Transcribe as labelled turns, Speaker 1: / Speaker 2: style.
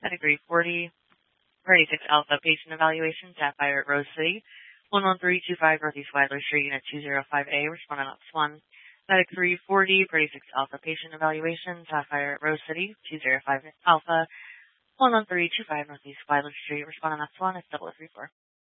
Speaker 1: Pedigree 40, Party 6 Alpha, patient evaluation, Sapphire at Rose City, 11325 Northeast Weiler Street, Unit 205A, respondent ops 1. Medic 340, Party 6 Alpha, patient evaluation, Sapphire at Rose City, 205 Alpha, 11325 Northeast Weiler Street, respondent ops 1, it's 0034.